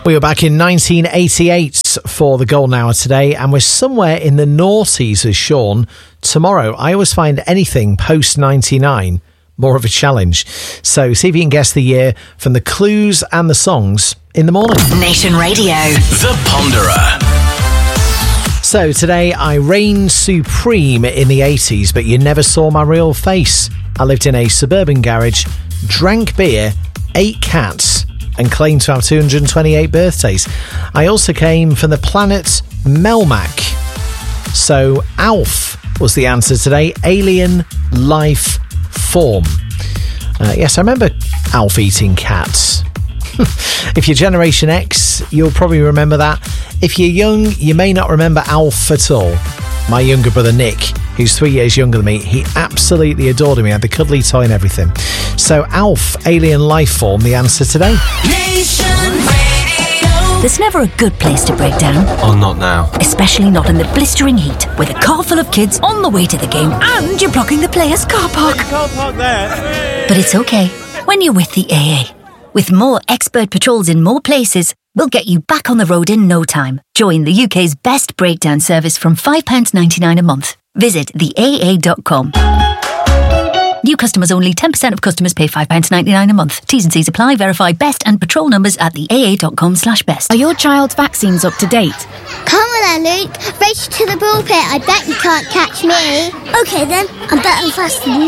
We were back in 1988 for the golden hour today, and we're somewhere in the noughties with Sean. Tomorrow, I always find anything post-99 more of a challenge. So see if you can guess the year from the clues and the songs in the morning. Nation Radio. The Ponderer. So today, I reigned supreme in the 80s, but you never saw my real face. I lived in a suburban garage, drank beer, ate cats, and claimed to have 228 birthdays. I also came from the planet Melmac. So Alf was the answer today. Alien life form. Yes, I remember Alf eating cats. If you're Generation X, you'll probably remember that. If you're young, you may not remember Alf at all. My younger brother Nick, who's 3 years younger than me, he absolutely adored him. He had the cuddly toy and everything. So Alf, alien life form, the answer today. Nation Radio. There's never a good place to break down. Oh, not now. Especially not in the blistering heat, with a car full of kids on the way to the game and you're blocking the players' car park. Can't park there. But it's okay when you're with the AA. With more expert patrols in more places, we'll get you back on the road in no time. Join the UK's best breakdown service from £5.99 a month. Visit theaa.com. New customers only. 10% of customers pay £5.99 a month. T's and C's apply. Verify best and patrol numbers at theaa.com/best. Are your child's vaccines up to date? Come on then, Luke. Race to the pulpit. I bet you can't catch me. OK then, I'm better and faster than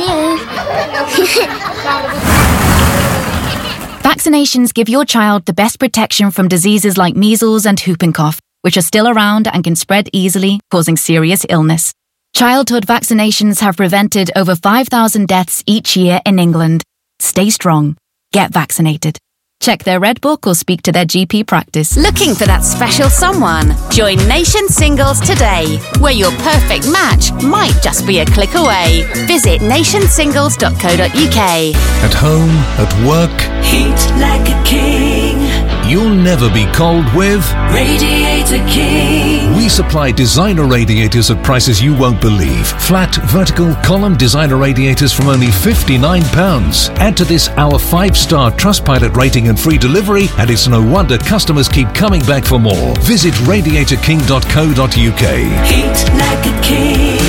you. Vaccinations give your child the best protection from diseases like measles and whooping cough, which are still around and can spread easily, causing serious illness. Childhood vaccinations have prevented over 5,000 deaths each year in England. Stay strong. Get vaccinated. Check their Red Book or speak to their GP practice. Looking for that special someone? Join Nation Singles today, where your perfect match might just be a click away. Visit nationsingles.co.uk. At home, at work, heat like a king. You'll never be cold with Radiator King. We supply designer radiators at prices you won't believe. Flat, vertical, column designer radiators from only £59. Add to this our 5-star Trustpilot rating and free delivery, and it's no wonder customers keep coming back for more. Visit radiatorking.co.uk. Heat like a king.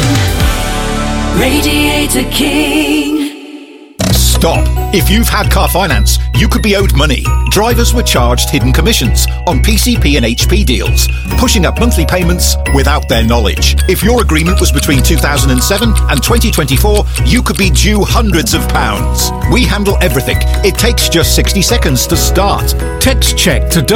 Radiator King. Stop. If you've had car finance, you could be owed money. Drivers were charged hidden commissions on PCP and HP deals, pushing up monthly payments without their knowledge. If your agreement was between 2007 and 2024, you could be due hundreds of pounds. We handle everything. It takes just 60 seconds to start. Text check to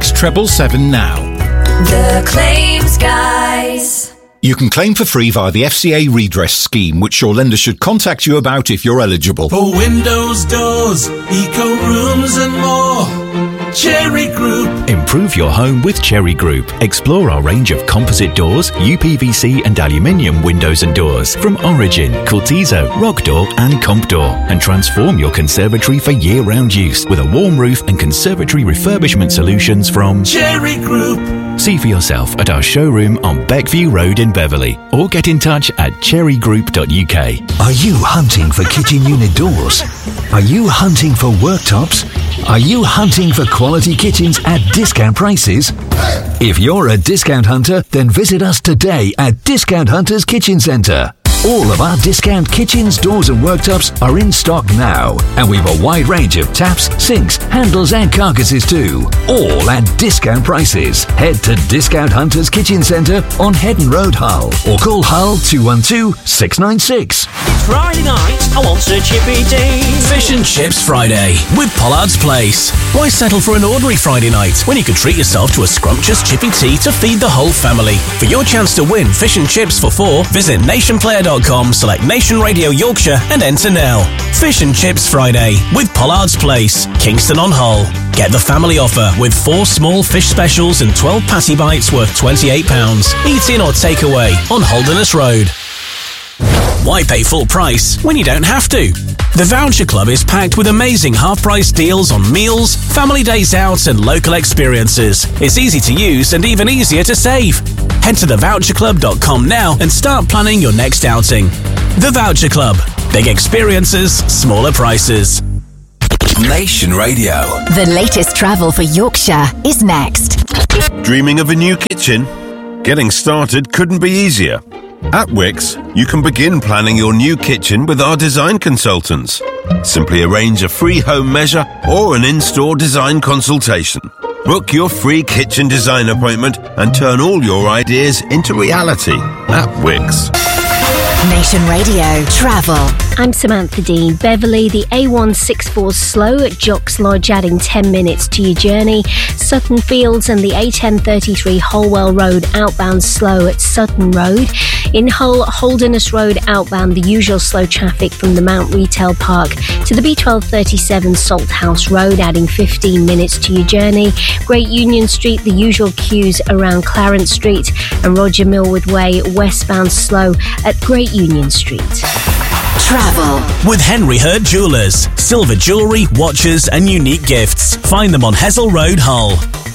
66777 now. The Claims Guys. You can claim for free via the FCA redress scheme, which your lender should contact you about if you're eligible. For windows, doors, eco rooms and more. Cherry Group. Improve your home with Cherry Group. Explore our range of composite doors, UPVC and aluminium windows and doors from Origin, Cultizo, Rock Door and Comp Door, and transform your conservatory for year-round use with a warm roof and conservatory refurbishment solutions from Cherry Group. See for yourself at our showroom on Beckview Road in Beverley, or get in touch at cherrygroup.uk. Are you hunting for kitchen unit doors? Are you hunting for worktops? Are you hunting for quality kitchens at discount prices? If you're a discount hunter, then visit us today at Discount Hunters Kitchen Centre. All of our discount kitchens, doors and worktops are in stock now, and we've a wide range of taps, sinks, handles and carcasses too, all at discount prices. Head to Discount Hunters Kitchen Centre on Headon Road, Hull, or call Hull 212-696. Friday night, I want a chippy tea. Fish and Chips Friday with Pollard's Place. Why settle for an ordinary Friday night when you could treat yourself to a scrumptious chippy tea to feed the whole family? For your chance to win fish and chips for 4, visit nationplayer.com, select Nation Radio Yorkshire and enter now. Fish and Chips Friday with Pollard's Place, Kingston on Hull. Get the family offer with 4 small fish specials and 12 patty bites worth £28. Eat in or take away on Holderness Road. Why pay full price when you don't have to? The Voucher Club is packed with amazing half-price deals on meals, family days out and local experiences. It's easy to use and even easier to save. Head to thevoucherclub.com now and start planning your next outing. The Voucher Club. Big experiences, smaller prices. Nation Radio. The latest travel for Yorkshire is next. Dreaming of a new kitchen? Getting started couldn't be easier. At Wix, you can begin planning your new kitchen with our design consultants. Simply arrange a free home measure or an in-store design consultation. Book your free kitchen design appointment and turn all your ideas into reality at Wix. Nation Radio Travel. I'm Samantha Dean. Beverley, the A164 slow at Jocks Lodge, adding 10 minutes to your journey. Sutton Fields and the A1033 Holwell Road outbound slow at Sutton Road. In Hull, Holderness Road outbound, the usual slow traffic from the Mount Retail Park to the B1237 Salthouse Road, adding 15 minutes to your journey. Great Union Street, the usual queues around Clarence Street, and Roger Millwood Way westbound slow at Great Union Street. Travel with Henry Hurd Jewellers. Silver jewellery, watches and unique gifts. Find them on Hessel Road, Hull.